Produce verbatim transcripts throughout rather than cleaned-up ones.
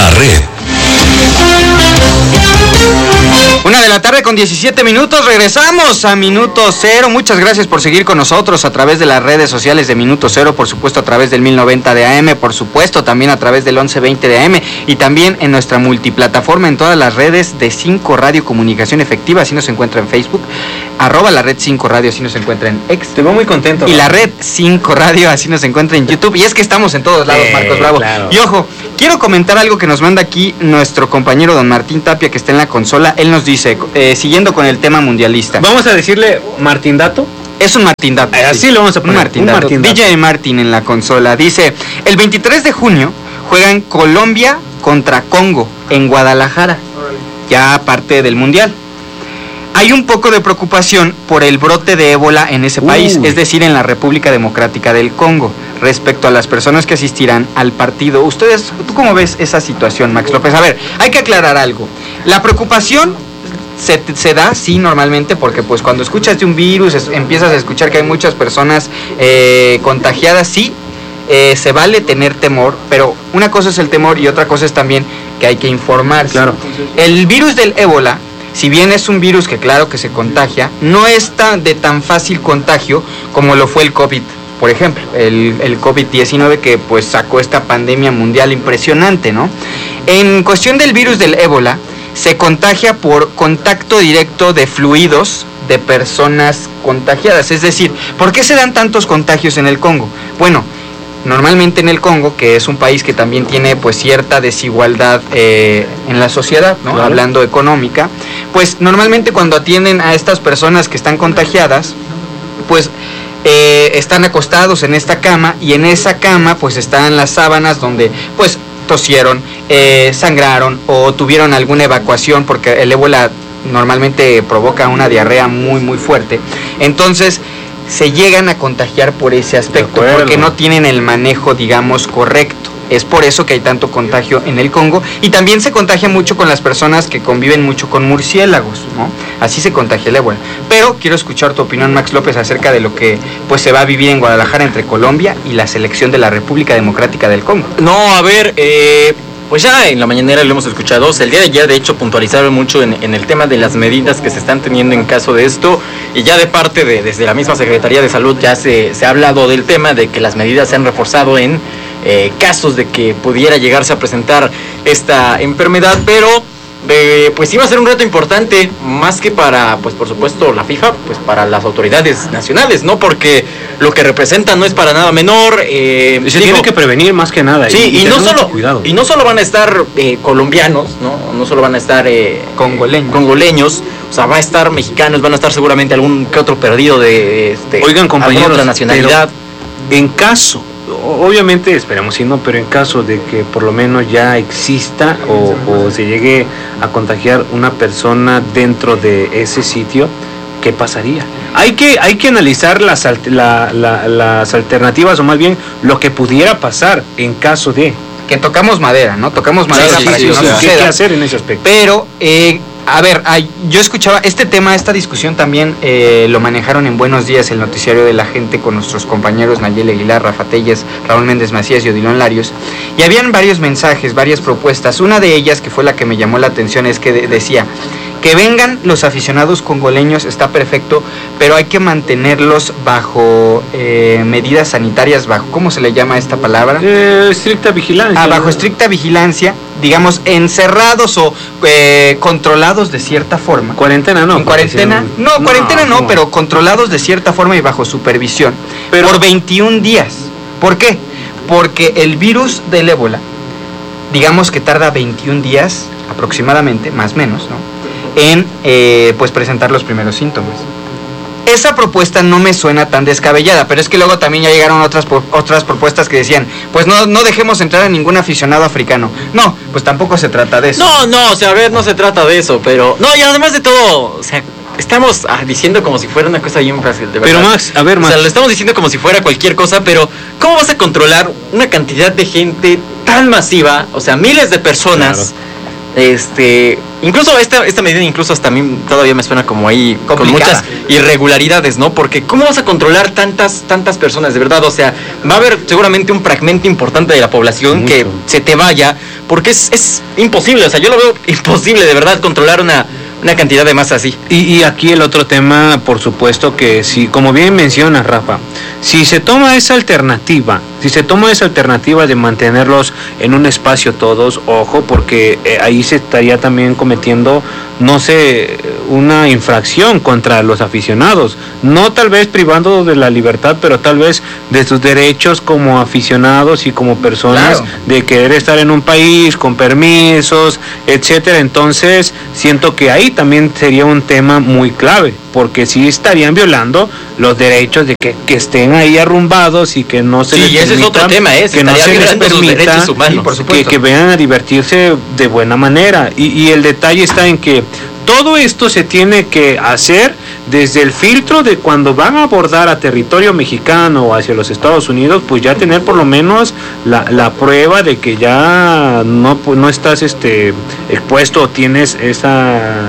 La Red. Una de la tarde con diecisiete minutos, regresamos a Minuto Cero. Muchas gracias por seguir con nosotros a través de las redes sociales de Minuto Cero, por supuesto a través del mil noventa de A M, por supuesto también a través del once veinte de A M y también en nuestra multiplataforma en todas las redes de cinco Radio Comunicación Efectiva, así nos encuentra en Facebook, arroba la red cinco Radio, así nos encuentra en X. Te veo muy contento. Y la red cinco Radio, así nos encuentra en YouTube. Y es que estamos en todos lados, eh, Marcos Bravo. Claro. Y ojo, quiero comentar algo que nos manda aquí nuestro compañero don Martín Tapia, que está en la consola. Él nos dice, eh, siguiendo con el tema mundialista. Vamos a decirle Martín Dato. Es un Martín Dato. Así sí. Lo vamos a poner. Un Martín, un Dato. Martín Dato. D J Martín en la consola. Dice, el veintitrés de junio juegan Colombia contra Congo en Guadalajara, ya parte del mundial. Hay un poco de preocupación por el brote de ébola en ese país, Uy. es decir, en la República Democrática del Congo, respecto a las personas que asistirán al partido. Ustedes, ¿tú cómo ves esa situación, Max López? A ver, hay que aclarar algo. La preocupación se, se da, sí, normalmente, porque pues cuando escuchas de un virus, es, empiezas a escuchar que hay muchas personas eh, contagiadas, sí, eh, se vale tener temor, pero una cosa es el temor y otra cosa es también que hay que informarse. Claro. El virus del ébola, si bien es un virus que claro que se contagia, no es tan, de tan fácil contagio como lo fue el COVID, por ejemplo, el, el COVID diecinueve que pues sacó esta pandemia mundial impresionante, ¿no? En cuestión del virus del ébola, se contagia por contacto directo de fluidos de personas contagiadas, es decir, ¿por qué se dan tantos contagios en el Congo? Bueno, normalmente en el Congo, que es un país que también tiene pues cierta desigualdad eh, en la sociedad, ¿no? Claro. Hablando económica, pues normalmente cuando atienden a estas personas que están contagiadas, pues eh, están acostados en esta cama y en esa cama pues están las sábanas donde pues tosieron, eh, sangraron o tuvieron alguna evacuación, porque el ébola normalmente provoca una diarrea muy muy fuerte. Entonces se llegan a contagiar por ese aspecto, porque no tienen el manejo, digamos, correcto. Es por eso que hay tanto contagio en el Congo, y también se contagia mucho con las personas que conviven mucho con murciélagos, ¿no? Así se contagia el ébola. Pero quiero escuchar tu opinión, Max López, acerca de lo que pues se va a vivir en Guadalajara entre Colombia y la selección de la República Democrática del Congo. No, a ver, eh... pues ya en la mañanera lo hemos escuchado. O sea, el día de ayer de hecho puntualizaron mucho en, en el tema de las medidas que se están teniendo en caso de esto, y ya de parte de desde la misma Secretaría de Salud ya se, se ha hablado del tema de que las medidas se han reforzado en eh, casos de que pudiera llegarse a presentar esta enfermedad, pero eh, pues iba a ser un reto importante, más que para, pues por supuesto la FIFA, pues para las autoridades nacionales, ¿no? Porque lo que representa no es para nada menor. Eh, se digo, tiene que prevenir más que nada. Sí, y, y, no solo, cuidado. y no solo van a estar eh, colombianos, ¿no? No solo van a estar eh, congoleños. congoleños, o sea, va a estar mexicanos, van a estar seguramente algún que otro perdido de este, Oigan, compañeros, otra nacionalidad. En caso, obviamente esperemos si no, pero en caso de que por lo menos ya exista o, o se llegue a contagiar una persona dentro de ese sitio, ¿qué pasaría? Hay que, hay que analizar las, la, la, las alternativas, o más bien lo que pudiera pasar en caso de... Que tocamos madera, ¿no? Tocamos madera sí, para sí, que sí, no sí, suceda. ¿Qué hacer en ese aspecto? Pero, eh, a ver, hay, yo escuchaba este tema, esta discusión también eh, lo manejaron en Buenos Días, el noticiario de la gente, con nuestros compañeros Nayeli Aguilar, Rafa Telles, Raúl Méndez Macías y Odilon Larios, y habían varios mensajes, varias propuestas. Una de ellas, que fue la que me llamó la atención, es que de, decía... Que vengan los aficionados congoleños está perfecto, pero hay que mantenerlos bajo eh, medidas sanitarias, bajo, ¿cómo se le llama esta palabra? Eh, estricta vigilancia. Ah, bajo estricta vigilancia, digamos, encerrados o eh, controlados de cierta forma. Cuarentena no. En cuarentena, si no, no, cuarentena no, no, pero controlados de cierta forma y bajo supervisión. Pero, por veintiún días. ¿Por qué? Porque el virus del ébola, digamos que tarda veintiún días aproximadamente, más o menos, ¿no? en eh, pues presentar los primeros síntomas. Esa propuesta no me suena tan descabellada, pero es que luego también ya llegaron otras otras propuestas que decían, pues no no dejemos entrar a ningún aficionado africano. No, pues tampoco se trata de eso. No, no, o sea, a ver, no se trata de eso, pero... No, y además de todo, o sea, estamos ah, diciendo como si fuera una cosa bien fácil, de verdad. Pero Max, a ver, Max. O sea, lo estamos diciendo como si fuera cualquier cosa, pero ¿cómo vas a controlar una cantidad de gente tan masiva? O sea, miles de personas... Claro. Este, incluso esta, esta medida incluso hasta a mí todavía me suena como ahí complicada, con muchas irregularidades, ¿no? Porque ¿cómo vas a controlar tantas tantas personas de verdad? O sea, va a haber seguramente un fragmento importante de la población Mucho. que se te vaya porque es, es imposible, o sea, yo lo veo imposible de verdad controlar una, una cantidad de masa así. Y, y aquí el otro tema, por supuesto que si, como bien mencionas, Rafa, si se toma esa alternativa, si se toma esa alternativa de mantenerlos en un espacio todos, ojo, porque eh, ahí se estaría también cometiendo, no sé, una infracción contra los aficionados, no tal vez privando de la libertad, pero tal vez de sus derechos como aficionados y como personas, claro, de querer estar en un país con permisos, etcétera. Entonces siento que ahí también sería un tema muy clave, porque sí estarían violando los derechos de que, que estén ahí arrumbados y que no se sí, les permita, ese es otro tema, ¿eh? Se que no se les permita humanos, por supuesto, que, que vengan a divertirse de buena manera. Y, y el detalle está en que todo esto se tiene que hacer desde el filtro de cuando van a abordar a territorio mexicano o hacia los Estados Unidos, pues ya tener por lo menos la, la prueba de que ya no, no estás este expuesto o tienes esa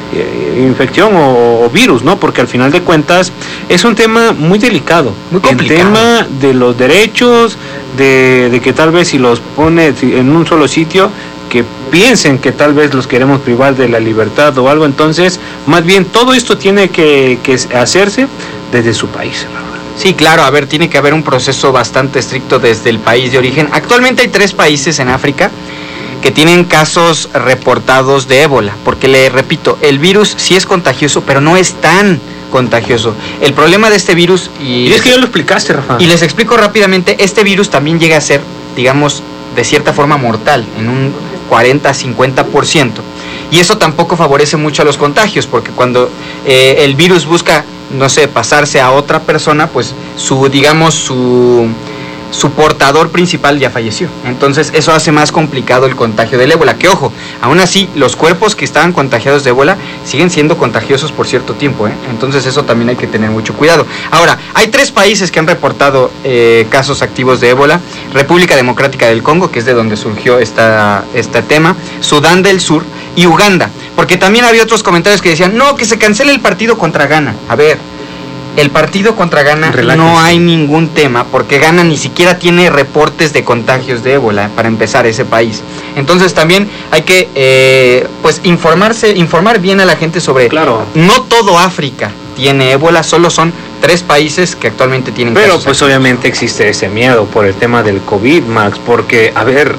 eh, infección o, o virus, ¿no? Porque al final de cuentas es un tema muy delicado, muy complicado. El tema de los derechos, de, de que tal vez si los pone en un solo sitio, que piensen que tal vez los queremos privar de la libertad o algo. Entonces, más bien todo esto tiene que, que hacerse desde su país. Sí, claro, a ver, tiene que haber un proceso bastante estricto desde el país de origen. Actualmente hay tres países en África que tienen casos reportados de ébola, porque le repito, el virus sí es contagioso, pero no es tan contagioso. El problema de este virus, y, y es que ya lo explicaste, Rafa. Y les explico rápidamente, este virus también llega a ser, digamos, de cierta forma mortal, en un cuarenta a cincuenta por ciento. Y eso tampoco favorece mucho a los contagios, porque cuando eh, el virus busca, no sé, pasarse a otra persona, pues su, digamos, su, su portador principal ya falleció. Entonces eso hace más complicado el contagio del ébola, que ojo, aún así los cuerpos que estaban contagiados de ébola siguen siendo contagiosos por cierto tiempo, ¿eh? Entonces eso también hay que tener mucho cuidado. Ahora, hay tres países que han reportado eh, casos activos de ébola: República Democrática del Congo, que es de donde surgió esta, este tema, Sudán del Sur y Uganda, porque también había otros comentarios que decían, no, que se cancele el partido contra Ghana. A ver, el partido contra Ghana, relájese, no hay ningún tema, porque Ghana ni siquiera tiene reportes de contagios de ébola, para empezar, ese país. Entonces también hay que eh, pues informarse, informar bien a la gente sobre, claro, no todo África tiene ébola, solo son tres países que actualmente tienen pero casos. Pues obviamente existe ese miedo por el tema del COVID, Max, porque a ver,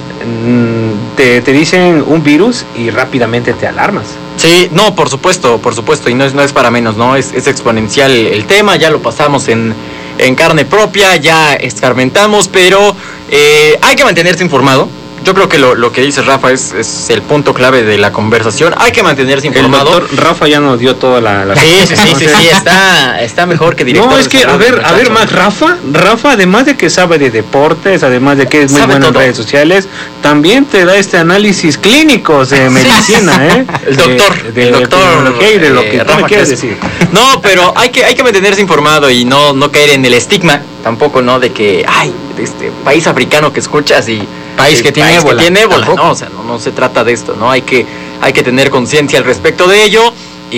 te, te dicen un virus y rápidamente te alarmas. Sí, no, por supuesto, por supuesto, y no es, no es para menos, ¿no? Es, es exponencial el tema, ya lo pasamos en, en carne propia, ya escarmentamos, pero eh, hay que mantenerse informado. Yo creo que lo, lo que dice Rafa es, es el punto clave de la conversación. Hay que mantenerse informado. El doctor Rafa ya nos dio toda la... la sí, sí, sí, sí, sí, está, está mejor que director. No, es que, a ver, a ver, Max, Rafa, Rafa, además de que sabe de deportes, además de que es muy sabe bueno todo. En redes sociales, también te da este análisis clínicos de medicina, ¿eh? El doctor, de, de el doctor. De, de lo que eh, tú me quieres decir. No, pero hay que, hay que mantenerse informado y no, no caer en el estigma, tampoco, ¿no? De que, ay, este país africano que escuchas y... País que tiene país ébola. Que tiene ébola, Tampoco. no, o sea, no, no se trata de esto, ¿no? Hay que, hay que tener conciencia al respecto de ello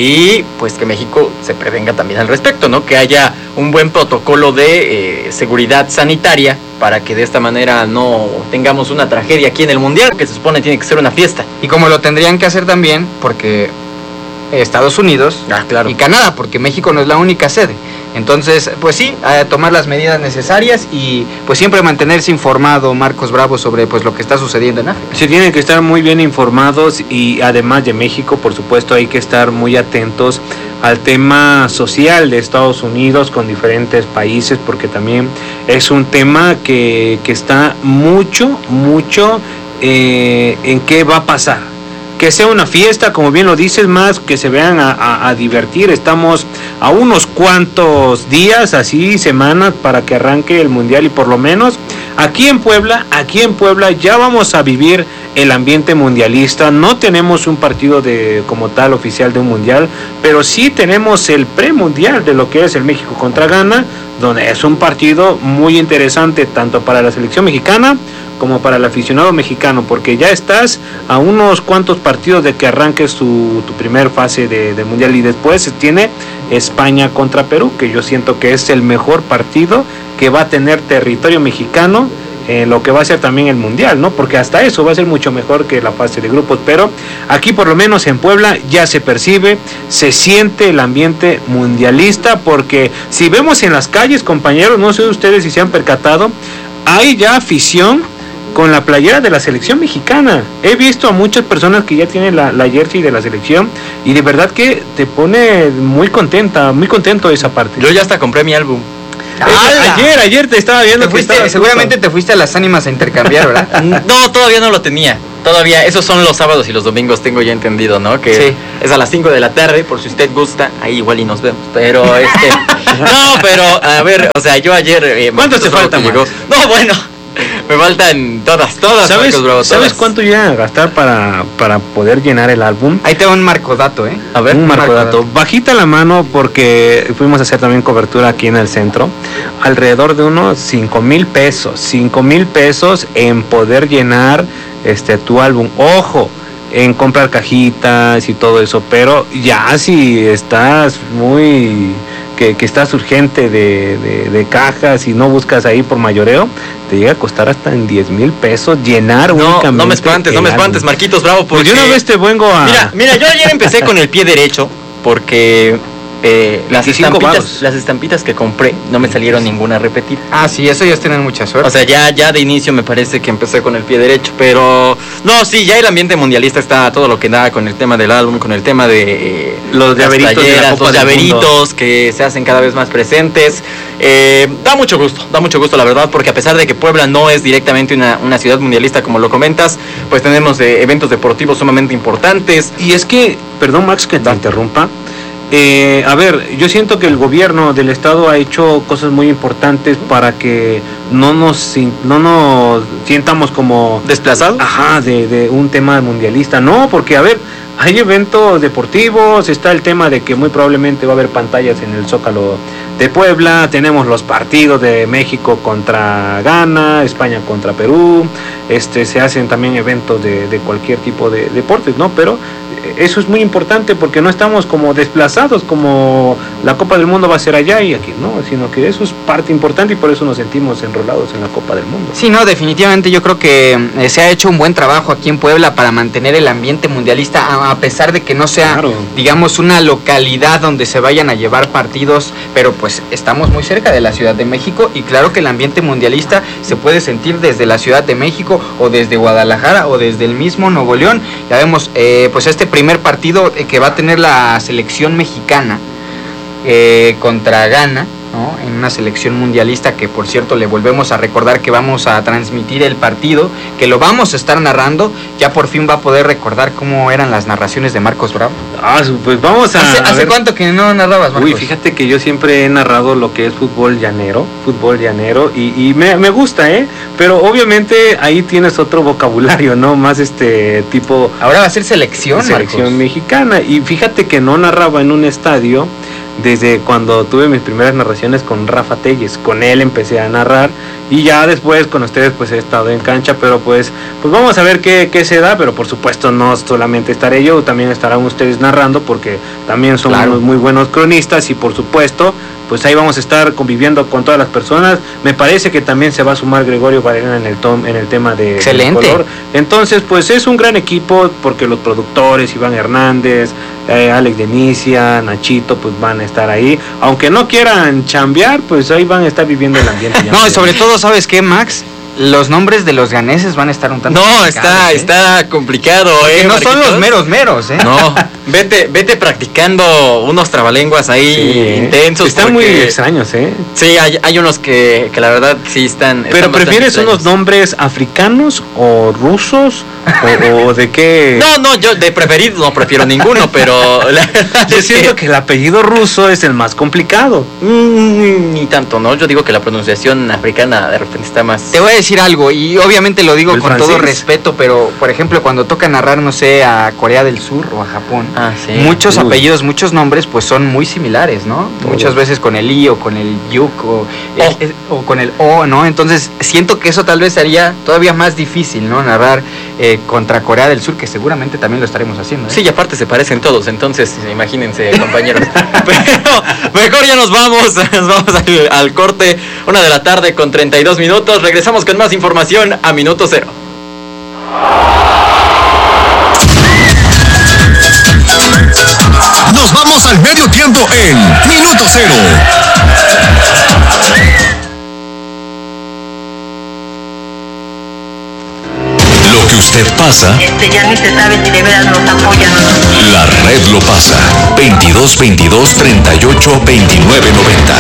y pues que México se prevenga también al respecto, ¿no? Que haya un buen protocolo de eh, seguridad sanitaria para que de esta manera no tengamos una tragedia aquí en el Mundial, que se supone tiene que ser una fiesta. Y como lo tendrían que hacer también, porque Estados Unidos ah, claro. y Canadá, porque México no es la única sede. Entonces, pues sí, a tomar las medidas necesarias y pues siempre mantenerse informado, Marcos Bravo, sobre pues lo que está sucediendo en África. Se tienen que estar muy bien informados y además de México, por supuesto, hay que estar muy atentos al tema social de Estados Unidos con diferentes países, porque también es un tema que, que está mucho, mucho eh, en qué va a pasar. Que sea una fiesta, como bien lo dices, más que se vean a, a, a divertir. Estamos a unos cuantos días, así semanas, para que arranque el Mundial y por lo menos aquí en Puebla, aquí en Puebla ya vamos a vivir el ambiente mundialista. No tenemos un partido de como tal oficial de un Mundial, pero sí tenemos el premundial de lo que es el México contra Ghana, donde es un partido muy interesante tanto para la selección mexicana como para el aficionado mexicano, porque ya estás a unos cuantos partidos de que arranques tu, tu primer fase de, de Mundial y después se tiene España contra Perú, que yo siento que es el mejor partido que va a tener territorio mexicano en lo que va a ser también el Mundial, ¿no? Porque hasta eso va a ser mucho mejor que la fase de grupos, pero aquí por lo menos en Puebla ya se percibe, se siente el ambiente mundialista, porque si vemos en las calles, compañeros, no sé ustedes si se han percatado, hay ya afición con la playera de la selección mexicana. He visto a muchas personas que ya tienen la, la jersey de la selección y de verdad que te pone muy contenta, muy contento esa parte. Yo ya hasta compré mi álbum. ¡Hala! Ayer, ayer te estaba viendo te que fuiste, estaba seguramente justo. te fuiste a las ánimas a intercambiar, ¿verdad? No, todavía no lo tenía. Todavía, esos son los sábados y los domingos, tengo ya entendido, ¿no? Que sí. Es a las cinco de la tarde, por si usted gusta, ahí igual y nos vemos. Pero, este... no, pero, a ver, o sea, yo ayer... Eh, ¿Cuántos te faltan, llegó? No, bueno... Me faltan todas, todas. ¿Sabes, Marcos Bravo, ¿sabes todas. cuánto llegan a gastar para, para poder llenar el álbum? Ahí te va un marcodato, ¿eh? A ver, un marcodato. marco Bajita la mano porque fuimos a hacer también cobertura aquí en el centro. Alrededor de unos cinco mil pesos. cinco mil pesos en poder llenar este tu álbum. Ojo, en comprar cajitas y todo eso. Pero ya si estás muy... Que, que estás urgente de, de, de cajas y no buscas ahí por mayoreo, te llega a costar hasta en diez mil pesos llenar no, únicamente. No me espantes, no me espantes, Marquitos Bravo, porque... Pues yo una vez te vengo a... Mira, mira, yo ayer empecé con el pie derecho, porque eh, las, estampitas, las estampitas que compré no me salieron ninguna repetida. Ah, sí, eso ya es tener mucha suerte. O sea, ya, ya de inicio me parece que empecé con el pie derecho, pero... No, sí, ya el ambiente mundialista está todo lo que da con el tema del álbum, con el tema de... Eh, los llaveritos, playeras, de la Copa los del llaveritos Mundo. Que se hacen cada vez más presentes. Eh, da mucho gusto, da mucho gusto la verdad, porque a pesar de que Puebla no es directamente una, una ciudad mundialista como lo comentas, pues tenemos eh, eventos deportivos sumamente importantes. Y es que, perdón Max que te interrumpa, eh, a ver, yo siento que el gobierno del estado ha hecho cosas muy importantes para que no nos no nos sientamos como ¿Desplazados? Ajá, de, de un tema mundialista, no, porque a ver, hay eventos deportivos, está el tema de que muy probablemente va a haber pantallas en el Zócalo de Puebla, tenemos los partidos de México contra Ghana, España contra Perú, este se hacen también eventos de, de cualquier tipo de deportes, ¿no? Pero eso es muy importante porque no estamos como desplazados como la Copa del Mundo va a ser allá y aquí, no, sino que eso es parte importante y por eso nos sentimos enrolados en la Copa del Mundo. Sí, no, definitivamente yo creo que eh, se ha hecho un buen trabajo aquí en Puebla para mantener el ambiente mundialista, a, a pesar de que no sea, claro, digamos, una localidad donde se vayan a llevar partidos, pero pues estamos muy cerca de la Ciudad de México y claro que el ambiente mundialista se puede sentir desde la Ciudad de México o desde Guadalajara o desde el mismo Nuevo León. Ya vemos, eh, pues este primer partido eh, que va a tener la selección mexicana eh, contra Ghana, ¿no? En una selección mundialista que por cierto le volvemos a recordar que vamos a transmitir el partido, que lo vamos a estar narrando, ya por fin va a poder recordar cómo eran las narraciones de Marcos Bravo. Ah, pues vamos a... ¿Hace, a ¿hace ver. cuánto que no narrabas, Marcos? Uy, fíjate que yo siempre he narrado lo que es fútbol llanero, fútbol llanero, y, y me, me gusta, ¿eh? Pero obviamente ahí tienes otro vocabulario, ¿no? Más este tipo... Ahora va a ser selección, Selección Marcos. mexicana, y fíjate que no narraba en un estadio desde cuando tuve mis primeras narraciones con Rafa Telles, con él empecé a narrar y ya después con ustedes pues he estado en cancha, pero pues pues vamos a ver qué, qué se da, pero por supuesto no solamente estaré yo, también estarán ustedes narrando porque también son claro. unos muy buenos cronistas y por supuesto pues ahí vamos a estar conviviendo con todas las personas. Me parece que también se va a sumar Gregorio Varela en el tom, en el tema de excelente color. Entonces pues es un gran equipo porque los productores Iván Hernández, eh, Alex Denicia, Nachito pues van a estar ahí, aunque no quieran chambear pues ahí van a estar viviendo el ambiente. No, y sobre todo, ¿sabes qué, Max? Los nombres de los ganeses van a estar un tanto No, está, ¿eh? está complicado, porque eh. no Marquitos. son los meros meros, eh. No, vete, vete practicando unos trabalenguas ahí Sí, intensos. Están porque, muy extraños, eh. Sí, hay, hay unos que, que la verdad sí están. Pero están prefieres unos nombres africanos o rusos o, o de qué. No, no, yo de preferido no prefiero ninguno, pero la verdad Yo es siento que, que el apellido ruso es el más complicado. mm, ni tanto, ¿no? Yo digo que la pronunciación africana de repente está más. Te voy a decir algo, y obviamente lo digo El con francés. todo respeto, pero por ejemplo cuando toca narrar, no sé, a Corea del Sur o a Japón, Ah, sí. Muchos Uy. apellidos, muchos nombres, pues son muy similares, ¿no? Todos. Muchas veces con el I o con el Yuk o, es- es- o con el O, ¿no? Entonces siento que eso tal vez sería todavía más difícil, ¿no? Narrar eh, contra Corea del Sur, que seguramente también lo estaremos haciendo. ¿eh? Sí, y aparte se parecen todos, entonces imagínense, compañeros. Pero mejor ya nos vamos, nos vamos al, al corte, una de la tarde con treinta y dos minutos. Regresamos con más información a Minuto Cero. Nos vamos al medio tiempo en Minuto Cero. Lo que usted pasa, Este, ya ni se sabe si de veras nos apoyan o no. la red lo pasa. veintidós veintidós treinta y ocho veintinueve noventa.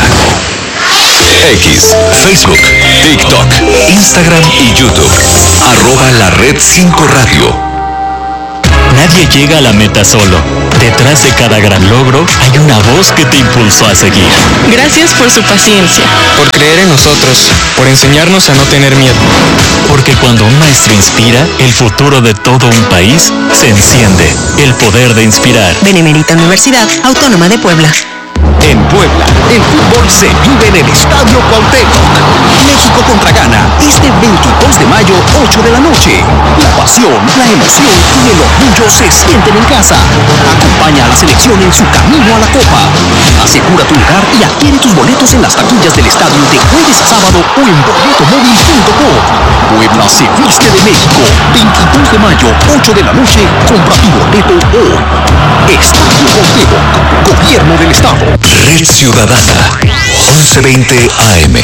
X, Facebook, TikTok, Instagram y YouTube. Arroba la red cinco Radio. Nadie llega a la meta solo. Detrás de cada gran logro hay una voz que te impulsó a seguir. Gracias por su paciencia. Por creer en nosotros, por enseñarnos a no tener miedo. Porque cuando un maestro inspira, el futuro de todo un país se enciende. El poder de inspirar. Benemérita Universidad Autónoma de Puebla. En Puebla, el fútbol se vive en el Estadio Cuauhtémoc. México contra Ghana, este veintidós de mayo, ocho de la noche. La pasión, la emoción y el orgullo se sienten en casa. Acompaña a la selección en su camino a la Copa. Asegura tu lugar y adquiere tus boletos en las taquillas del estadio de jueves a sábado o en boletomóvil punto com. Puebla se viste de México. veintidós de mayo, ocho de la noche. Compra tu boleto hoy. Estadio Cuauhtémoc, Gobierno del Estado. Red Ciudadana, once veinte A M.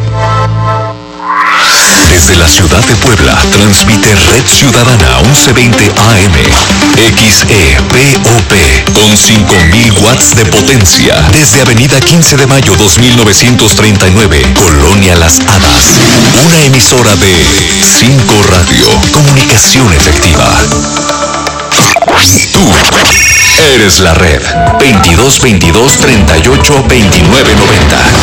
Desde la ciudad de Puebla, transmite Red Ciudadana once veinte A M. X E P O P, con cinco mil watts de potencia. Desde Avenida quince de mayo dos mil novecientos treinta y nueve, Colonia Las Hadas. Una emisora de cinco Radio, comunicación efectiva. Tú eres la red. veintidós veintidós treinta y ocho veintinueve noventa.